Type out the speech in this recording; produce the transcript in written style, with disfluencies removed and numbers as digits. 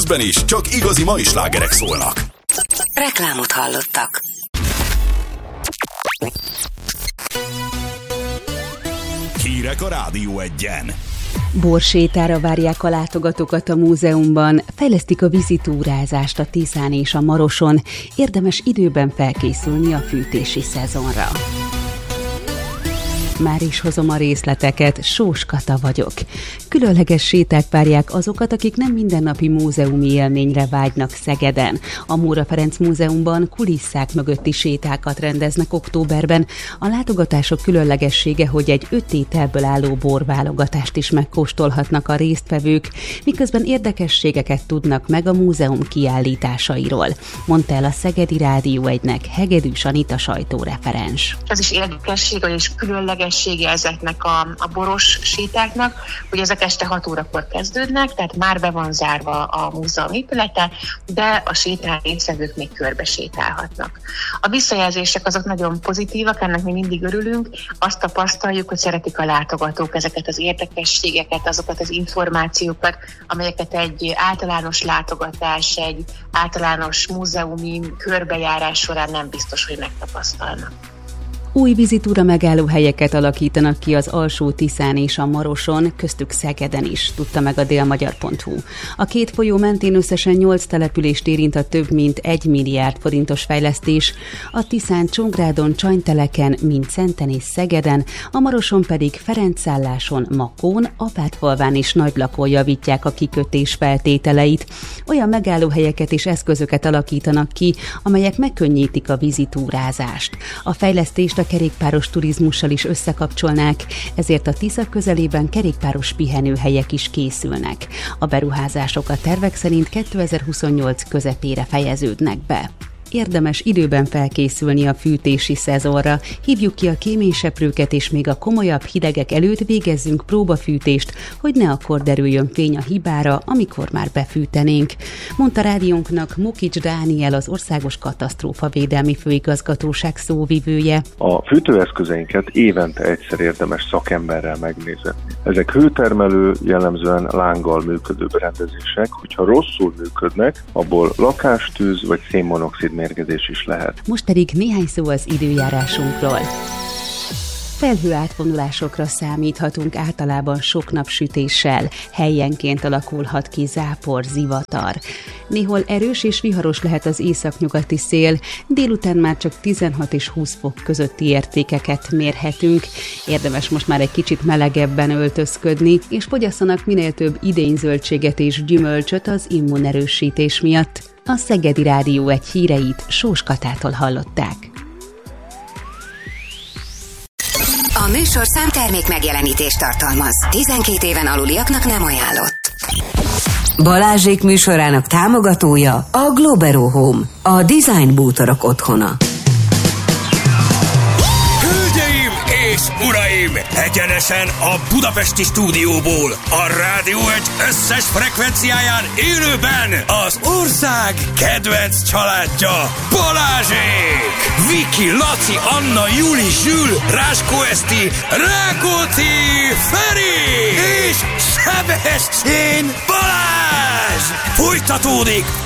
Közben is csak igazi mai slágerek szólnak. Reklámot hallottak. Hírek a Rádió Egyen. Borsétára várják a látogatókat a múzeumban, fejlesztik a vízitúrázást a Tiszán és a Maroson, érdemes időben felkészülni a fűtési szezonra. Már is hozom a részleteket, Sós Kata vagyok. Különleges séták várják azokat, akik nem mindennapi múzeumi élményre vágynak Szegeden. A Móra Ferenc Múzeumban kulisszák mögötti sétákat rendeznek októberben. A látogatások különlegessége, hogy egy 5 ételből álló borválogatást is megkóstolhatnak a résztvevők, miközben érdekességeket tudnak meg a múzeum kiállításairól, mondta el a Szegedi Rádió 1-nek Hegedűs Anita sajtóreferens. Az is érdekessége és különlegessége ezeknek a boros sétáknak, hogy ezek este 6 órakor kezdődnek, tehát már be van zárva a múzeum épülete, de a sétán résztvevők még körbe sétálhatnak. A visszajelzések azok nagyon pozitívak, ennek mi mindig örülünk, azt tapasztaljuk, hogy szeretik a látogatók ezeket az érdekességeket, azokat az információkat, amelyeket egy általános látogatás, egy általános múzeumi körbejárás során nem biztos, hogy megtapasztalnak. Új vízitúra megállóhelyeket alakítanak ki az Alsó-Tiszán és a Maroson, köztük Szegeden is, tudta meg a délmagyar.hu. A két folyó mentén összesen 8 települést érint a több mint 1 milliárd forintos fejlesztés, a Tiszán, Csongrádon, Csanyteleken, Mindszenten és Szegeden, a Maroson pedig Ferencszálláson, Makón, Apátfalván és Nagylakón javítják a kikötés feltételeit. Olyan megállóhelyeket és eszközöket alakítanak ki, amelyek megkönnyítik a vízitúrázást. A fejlesztést a kerékpáros turizmussal is összekapcsolnák, ezért a Tisza közelében kerékpáros pihenőhelyek is készülnek. A beruházások a tervek szerint 2028 közepére fejeződnek be. Érdemes időben felkészülni a fűtési szezonra, hívjuk ki a kéményseprőket, és még a komolyabb hidegek előtt végezzünk próbafűtést, hogy ne akkor derüljön fény a hibára, amikor már befűtenénk, mondta rádiónknak Mukics Dániel, az Országos Katasztrófavédelmi Főigazgatóság szóvivője. A fűtőeszközeinket évente egyszer érdemes szakemberrel megnézni. Ezek hőtermelő, jellemzően lánggal működő berendezések, hogyha rosszul működnek, abból lakástűz vagy szénmonoxid mérgezés is lehet. Most pedig néhány szó az időjárásunkról. Felhőátvonulásokra számíthatunk, általában sok napsütéssel, helyenként alakulhat ki zápor, zivatar. Néhol erős és viharos lehet az északnyugati szél, délután már csak 16 és 20 fok közötti értékeket mérhetünk. Érdemes most már egy kicsit melegebben öltözködni, és fogyasszanak minél több idényzöldséget és gyümölcsöt az immunerősítés miatt. A Szegedi Rádió 1 híreit Sós Katától hallották. A műsorszám termék megjelenítést tartalmaz. 12 éven aluliaknak nem ajánlott. Balázsék műsorának támogatója a Globero Home, a design bútorok otthona. Hölgyeim és uraim, egyenesen a budapesti stúdióból, a Rádió 1 összes frekvenciáján élőben az ország kedvenc családja, Balázsék! Viki, Laci, Anna, Juli, Zsül, Ráskó Eszti, Rákóczi, Feri és Sebestyén Balázs! Folytatódik